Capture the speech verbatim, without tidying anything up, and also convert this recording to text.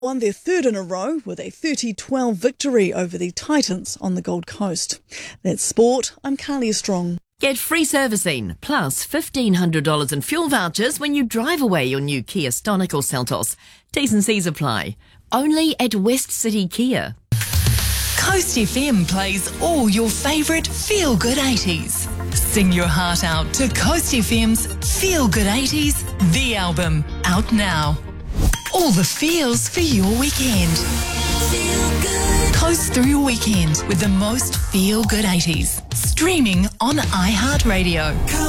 won their third in a row with a thirty twelve victory over the Titans on the Gold Coast. That's sport. I'm Carly Strong. Get free servicing plus fifteen hundred dollars in fuel vouchers when you drive away your new Kia Stonic or Seltos. T's and C's apply. Only at West City Kia. Coast F M plays all your favourite feel-good eighties. Sing your heart out to Coast F M's Feel Good eighties, the album, out now. All the feels for your weekend. Feel good. Coast through your weekend with the most feel-good eighties. Streaming on iHeartRadio.